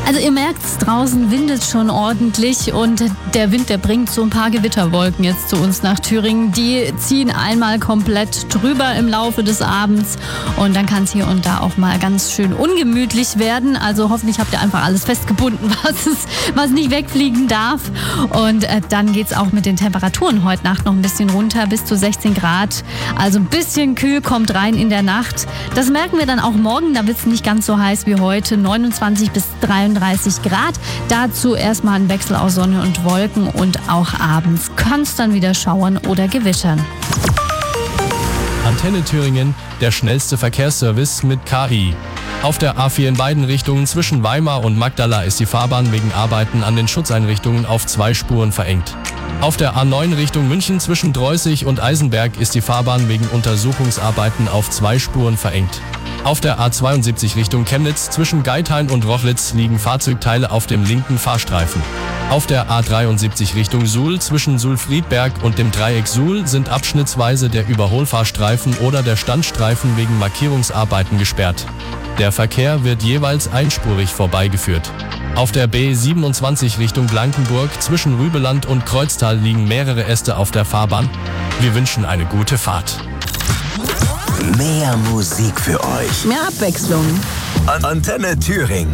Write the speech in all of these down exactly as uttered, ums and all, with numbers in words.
Also ihr merkt es, draußen windet schon ordentlich und der Wind, der bringt so ein paar Gewitterwolken jetzt zu uns nach Thüringen. Die ziehen einmal komplett drüber im Laufe des Abends und dann kann es hier und da auch mal ganz schön ungemütlich werden. Also hoffentlich habt ihr einfach alles festgebunden, was, es, was nicht wegfliegen darf. Und äh, dann geht es auch mit den Temperaturen heute Nacht noch ein bisschen runter, bis zu sechzehn Grad. Also ein bisschen kühl kommt rein in der Nacht. Das merken wir dann auch morgen, da wird es nicht ganz so heiß wie heute, neunundzwanzig bis dreiunddreißig Grad. Dazu erstmal ein Wechsel aus Sonne und Wolken und auch abends kann es dann wieder schauern oder gewittern. Antenne Thüringen, der schnellste Verkehrsservice mit K I. Auf der A vier in beiden Richtungen zwischen Weimar und Magdala ist die Fahrbahn wegen Arbeiten an den Schutzeinrichtungen auf zwei Spuren verengt. Auf der A neun Richtung München zwischen Dreußig und Eisenberg ist die Fahrbahn wegen Untersuchungsarbeiten auf zwei Spuren verengt. Auf der A zweiundsiebzig Richtung Chemnitz zwischen Geithain und Rochlitz liegen Fahrzeugteile auf dem linken Fahrstreifen. Auf der A dreiundsiebzig Richtung Suhl zwischen Suhl-Friedberg und dem Dreieck Suhl sind abschnittsweise der Überholfahrstreifen oder der Standstreifen wegen Markierungsarbeiten gesperrt. Der Verkehr wird jeweils einspurig vorbeigeführt. Auf der B siebenundzwanzig Richtung Blankenburg zwischen Rübeland und Kreuztal liegen mehrere Äste auf der Fahrbahn. Wir wünschen eine gute Fahrt. Mehr Musik für euch. Mehr Abwechslung. An- Antenne Thüringen.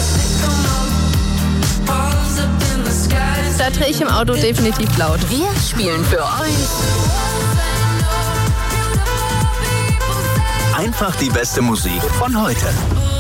Da drehe ich im Auto definitiv laut. Wir spielen für euch Einfach die beste Musik von heute.